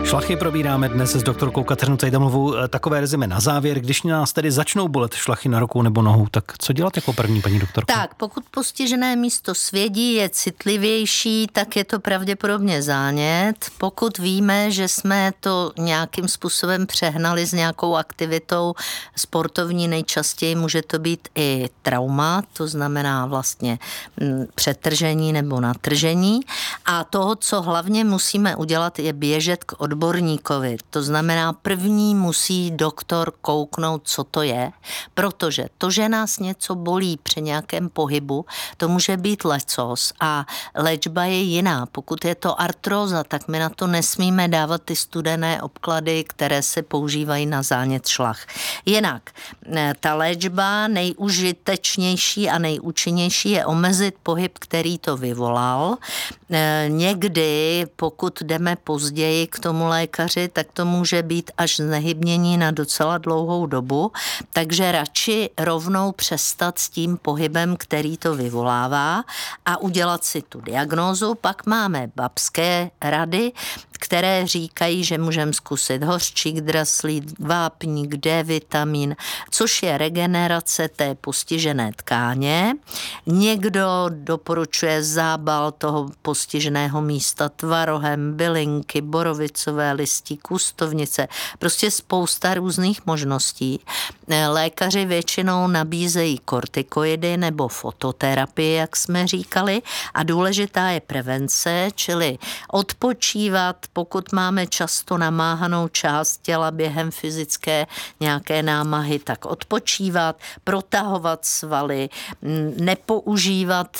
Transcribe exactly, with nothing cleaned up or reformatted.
Šlachy probíráme dnes s doktorkou Kateřinou Cejdamovou. Takové rezime na závěr. Když nás tedy začnou bolet šlachy na rukou nebo nohou, tak co dělat jako první, paní doktorko? Tak, pokud postižené místo svědí, je citlivější, tak je to pravděpodobně zánět. Pokud víme, že jsme to nějakým způsobem přehnali s nějakou aktivitou sportovní, nejčastěji může to být i trauma, to znamená vlastně přetržení nebo natržení. A toho, co hlavně musíme udělat, je běžet k odborníkovi. To znamená, první musí doktor kouknout, co to je, protože to, že nás něco bolí při nějakém pohybu, to může být lecos a léčba je jiná. Pokud je to artróza, tak my na to nesmíme dávat ty studené obklady, které se používají na zánět šlach. Jinak, ta léčba nejužitečnější a nejúčinnější je omezit pohyb, který to vyvolal. Někdy, pokud jdeme později k tomu lékaři, tak to může být až znehybnění na docela dlouhou dobu, takže radši rovnou přestat s tím pohybem, který to vyvolává a udělat si tu diagnózu. Pak máme babské rady, které říkají, že můžeme zkusit hořčík, draslík, vápník, D-vitamin, což je regenerace té postižené tkáně. Někdo doporučuje zábal toho postiženého místa tvarohem, bylinky, borovicové listí, kustovnice, prostě spousta různých možností. Lékaři většinou nabízejí kortikoidy nebo fototerapii, jak jsme říkali, a důležitá je prevence, čili odpočívat, pokud máme často namáhanou část těla během fyzické nějaké námahy, tak odpočívat, protahovat svaly, nepoužívat